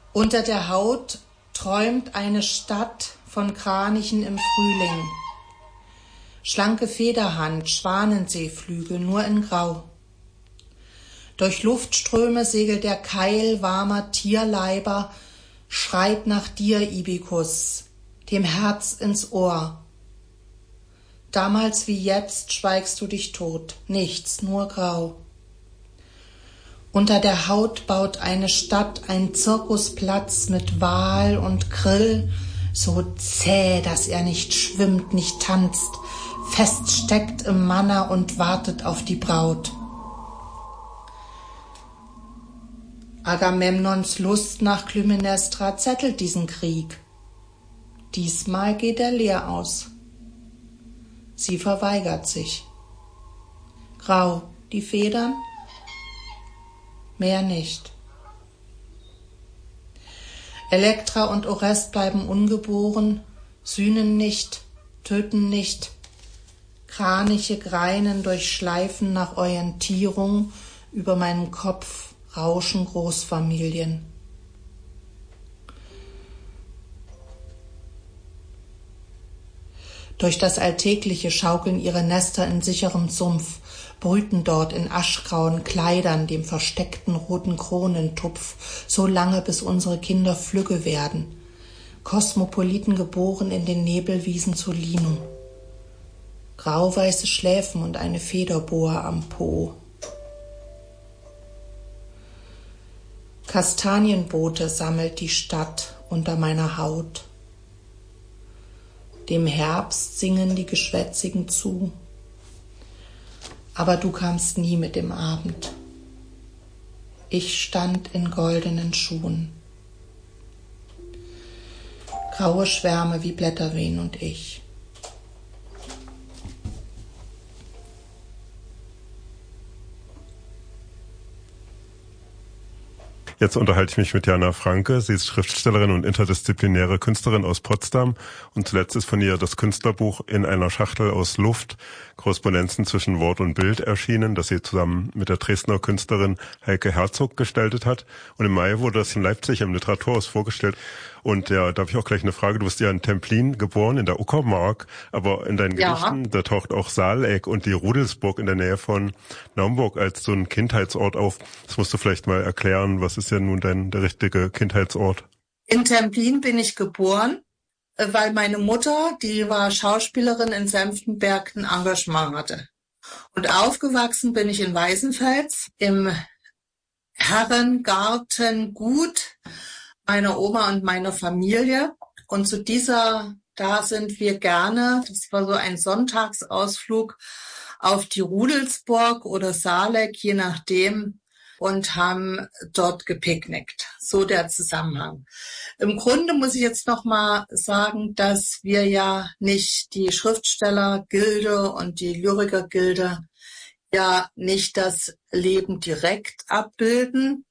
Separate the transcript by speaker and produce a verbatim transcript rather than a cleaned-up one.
Speaker 1: Unter der Haut träumt eine Stadt von Kranichen im Frühling. Schlanke Federhand, Schwanenseeflügel, nur in Grau. Durch Luftströme segelt der Keil warmer Tierleiber, schreit nach dir, Ibikus, dem Herz ins Ohr. Damals wie jetzt schweigst du dich tot, nichts, nur Grau. Unter der Haut baut eine Stadt ein Zirkusplatz mit Wal und Grill, so zäh, dass er nicht schwimmt, nicht tanzt, feststeckt im Manna und wartet auf die Braut. Agamemnons Lust nach Klymänestra zettelt diesen Krieg. Diesmal geht er leer aus. Sie verweigert sich. Grau, die Federn? Mehr nicht. Elektra und Orest bleiben ungeboren, sühnen nicht, töten nicht. Kraniche greinen durch Schleifen nach Orientierung, über meinem Kopf rauschen Großfamilien. Durch das Alltägliche schaukeln ihre Nester in sicherem Sumpf, brüten dort in aschgrauen Kleidern, dem versteckten roten Kronentupf, so lange, bis unsere Kinder flügge werden, Kosmopoliten geboren in den Nebelwiesen zu Lino. Grauweiße Schläfen und eine Federboa am Po. Kastanienboote sammelt die Stadt unter meiner Haut. Dem Herbst singen die Geschwätzigen zu. Aber du kamst nie mit dem Abend. Ich stand in goldenen Schuhen. Graue Schwärme wie Blätterwehen und ich.
Speaker 2: Jetzt unterhalte ich mich mit Jana Franke. Sie ist Schriftstellerin und interdisziplinäre Künstlerin aus Potsdam. Und zuletzt ist von ihr das Künstlerbuch In einer Schachtel aus Luft, Korrespondenzen zwischen Wort und Bild erschienen, das sie zusammen mit der Dresdner Künstlerin Heike Herzog gestaltet hat. Und im Mai wurde das in Leipzig im Literaturhaus vorgestellt. Und ja, da habe ich auch gleich eine Frage. Du bist ja in Templin geboren, in der Uckermark, aber in deinen
Speaker 1: Ja.
Speaker 2: Gedichten, da taucht auch Saaleck und die Rudelsburg in der Nähe von Naumburg als so ein Kindheitsort auf. Das musst du vielleicht mal erklären. Was ist ja nun dein der richtige Kindheitsort?
Speaker 1: In Templin bin ich geboren, weil meine Mutter, die war Schauspielerin in Senftenberg, ein Engagement hatte. Und aufgewachsen bin ich in Weißenfels im Herrengartengut meiner Oma und meiner Familie. Und zu dieser, da sind wir gerne, das war so ein Sonntagsausflug auf die Rudelsburg oder Saaleck, je nachdem, und haben dort gepicknickt. So der Zusammenhang. Im Grunde muss ich jetzt noch mal sagen, dass wir ja nicht die Schriftstellergilde und die Lyrikergilde ja nicht das Leben direkt abbilden,